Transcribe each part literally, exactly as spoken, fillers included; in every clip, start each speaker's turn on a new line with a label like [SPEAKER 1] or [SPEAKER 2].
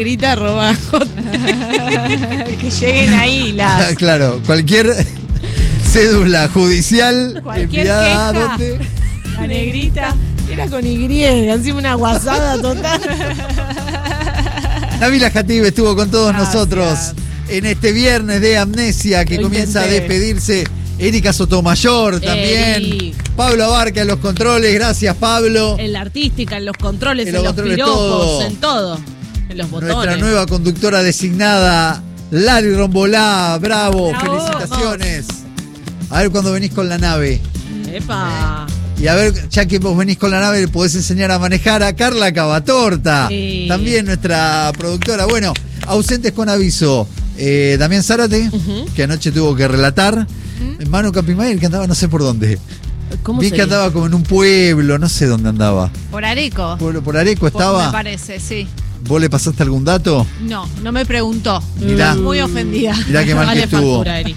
[SPEAKER 1] Grita roba.
[SPEAKER 2] Que lleguen ahí las.
[SPEAKER 3] Claro, cualquier cédula judicial
[SPEAKER 2] Cualquier
[SPEAKER 3] enviada a
[SPEAKER 2] queja.
[SPEAKER 3] dónde.
[SPEAKER 2] La negrita.
[SPEAKER 1] Era con Y, encima una guasada total.
[SPEAKER 3] Nabila Jatib estuvo con todos
[SPEAKER 2] Gracias.
[SPEAKER 3] nosotros en este viernes de Amnesia que
[SPEAKER 1] Lo
[SPEAKER 3] comienza
[SPEAKER 1] intenté.
[SPEAKER 3] a despedirse. Erika Sotomayor también.
[SPEAKER 1] Eric.
[SPEAKER 3] Pablo Abarca en los controles. Gracias, Pablo.
[SPEAKER 1] En la artística, en los controles,
[SPEAKER 3] En
[SPEAKER 1] en,
[SPEAKER 3] los
[SPEAKER 1] los
[SPEAKER 3] controles,
[SPEAKER 1] piropos,
[SPEAKER 3] todo.
[SPEAKER 1] en todo. En los botones.
[SPEAKER 3] Nuestra nueva conductora designada, Lali Rombolá. Bravo,
[SPEAKER 2] Bravo.
[SPEAKER 3] felicitaciones. A ver cuando venís con la nave.
[SPEAKER 1] Epa.
[SPEAKER 3] Y a ver, ya que vos venís con la nave, le podés enseñar a manejar a Carla Cavatorta.
[SPEAKER 1] Sí.
[SPEAKER 3] También nuestra productora. Bueno, ausentes con aviso. Eh, Damián Zárate,
[SPEAKER 1] Ujú.
[SPEAKER 3] que anoche tuvo que relatar. Manu Capimayer, que andaba no sé por dónde.
[SPEAKER 1] ¿Cómo
[SPEAKER 3] Vi
[SPEAKER 1] se
[SPEAKER 3] que andaba como en un pueblo, no sé dónde andaba.
[SPEAKER 2] Por Areco.
[SPEAKER 3] Pueblo por Areco
[SPEAKER 2] Me
[SPEAKER 3] estaba.
[SPEAKER 2] parece, sí.
[SPEAKER 3] ¿Vos le pasaste algún dato?
[SPEAKER 2] No, no me preguntó.
[SPEAKER 3] Mirá.
[SPEAKER 2] Muy ofendida.
[SPEAKER 3] Mirá qué mal que
[SPEAKER 1] Dale
[SPEAKER 3] estuvo.
[SPEAKER 1] factura, Eric.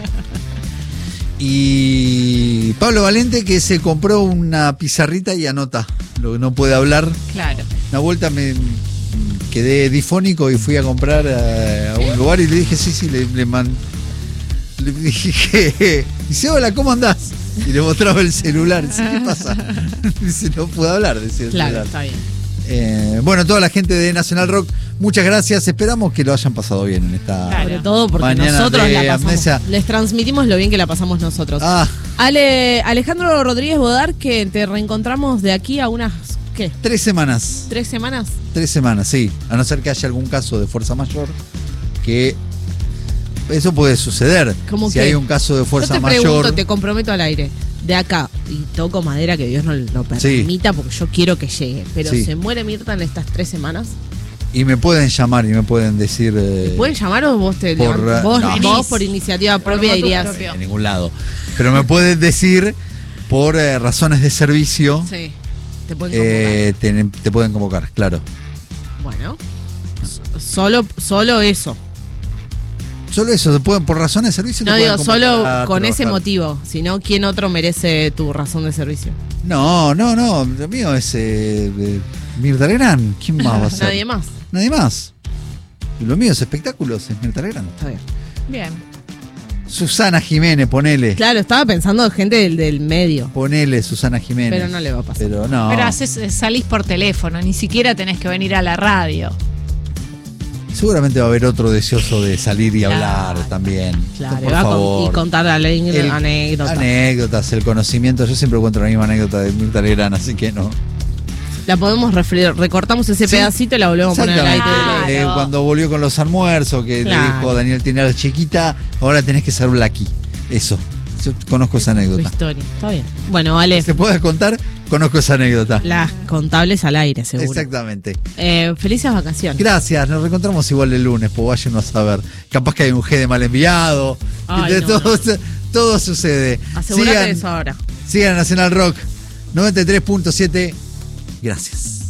[SPEAKER 3] Y Pablo Valente, que se compró una pizarrita y anota lo que no puede hablar.
[SPEAKER 2] Claro.
[SPEAKER 3] Una vuelta me quedé difónico y fui a comprar a, a un lugar y le dije, sí, sí, le, le, man- le dije, dice, hola, ¿cómo andás? Y le mostraba el celular. Dice, ¿qué pasa? Dice, no puedo hablar, decía el
[SPEAKER 1] Claro,
[SPEAKER 3] celular.
[SPEAKER 1] está bien.
[SPEAKER 3] Eh, bueno, toda la gente de Nacional Rock, muchas gracias. Esperamos que lo hayan pasado bien en esta
[SPEAKER 2] Claro.
[SPEAKER 1] Sobre todo porque
[SPEAKER 3] mañana
[SPEAKER 1] nosotros
[SPEAKER 3] de
[SPEAKER 1] la pasamos.
[SPEAKER 3] Amnesia.
[SPEAKER 1] Les transmitimos lo bien que la pasamos nosotros.
[SPEAKER 3] Ah,
[SPEAKER 1] Ale, Alejandro Rodríguez Bodar, que te reencontramos de aquí a unas, ¿qué?
[SPEAKER 3] tres semanas.
[SPEAKER 1] ¿Tres semanas?
[SPEAKER 3] Tres semanas, sí. A no ser que haya algún caso de fuerza mayor, que eso puede suceder.
[SPEAKER 1] ¿Cómo
[SPEAKER 3] si
[SPEAKER 1] qué?
[SPEAKER 3] hay un caso de fuerza
[SPEAKER 1] Yo te
[SPEAKER 3] mayor.
[SPEAKER 1] pregunto, te comprometo al aire. De acá, y toco madera que Dios no lo permita porque yo quiero que llegue. Pero
[SPEAKER 3] Sí.
[SPEAKER 1] ¿se muere Mirta en estas tres semanas?
[SPEAKER 3] Y me pueden llamar y me pueden decir. eh,
[SPEAKER 1] ¿Pueden llamar o vos te
[SPEAKER 3] por,
[SPEAKER 1] levantás? vos,
[SPEAKER 3] no.
[SPEAKER 1] vos por iniciativa propia
[SPEAKER 2] motu
[SPEAKER 1] dirías?
[SPEAKER 2] propio.
[SPEAKER 3] En ningún lado. Pero me pueden decir por eh, razones de servicio.
[SPEAKER 1] Sí. Te pueden convocar.
[SPEAKER 3] eh, te, te pueden convocar, claro.
[SPEAKER 1] Bueno. So- Solo, solo eso.
[SPEAKER 3] Solo eso, te pueden, por razones de servicio. te
[SPEAKER 1] No
[SPEAKER 3] pueden
[SPEAKER 1] digo,
[SPEAKER 3] convocar
[SPEAKER 1] solo
[SPEAKER 3] a
[SPEAKER 1] con ese
[SPEAKER 3] trabajar.
[SPEAKER 1] motivo. Sino, ¿quién otro merece tu razón de servicio?
[SPEAKER 3] No, no, no. Lo mío es eh, eh, Mirta Legrand. ¿Quién más va a ser?
[SPEAKER 1] Nadie más.
[SPEAKER 3] Nadie más. Y lo mío es espectáculos, es Mirta Legrand.
[SPEAKER 1] Está bien.
[SPEAKER 2] Bien.
[SPEAKER 3] Susana Jiménez, ponele.
[SPEAKER 1] Claro, estaba pensando en gente del, del medio.
[SPEAKER 3] Ponele Susana Jiménez.
[SPEAKER 1] Pero no le va a pasar.
[SPEAKER 3] Pero no.
[SPEAKER 2] Pero haces, salís por teléfono, ni siquiera tenés que venir a la radio.
[SPEAKER 3] Seguramente va a haber otro deseoso de salir y
[SPEAKER 2] Claro.
[SPEAKER 3] hablar también.
[SPEAKER 1] Claro,
[SPEAKER 3] por
[SPEAKER 1] va a con-
[SPEAKER 3] favor.
[SPEAKER 1] y contar la ley-
[SPEAKER 3] El-
[SPEAKER 1] anécdotas.
[SPEAKER 3] Anécdotas, el conocimiento. Yo siempre cuento la misma anécdota de Mirta Legrand, así que no.
[SPEAKER 1] La podemos referir, recortamos ese
[SPEAKER 3] Sí.
[SPEAKER 1] pedacito y la volvemos a poner al aire.
[SPEAKER 3] Exactamente.
[SPEAKER 2] Claro.
[SPEAKER 3] Eh, cuando volvió con los almuerzos, que le
[SPEAKER 1] Claro.
[SPEAKER 3] dijo Daniel tiene a la chiquita, ahora tenés que ser Blacky. Eso. Yo conozco esa
[SPEAKER 1] Tu
[SPEAKER 3] anécdota.
[SPEAKER 1] historia. Está bien. Bueno, vale.
[SPEAKER 3] ¿Se puede contar? Conozco esa anécdota.
[SPEAKER 1] Las contables al aire, seguro.
[SPEAKER 3] Exactamente.
[SPEAKER 1] Eh, felices vacaciones.
[SPEAKER 3] Gracias, nos reencontramos igual el lunes, pues vayan a saber. Capaz que hay un G de mal enviado.
[SPEAKER 1] Ay,
[SPEAKER 3] De-
[SPEAKER 1] no,
[SPEAKER 3] todo, todo sucede.
[SPEAKER 1] Asegúrate
[SPEAKER 3] Sigan,
[SPEAKER 1] de eso ahora.
[SPEAKER 3] sigan Nacional Rock noventa y tres punto siete. Gracias.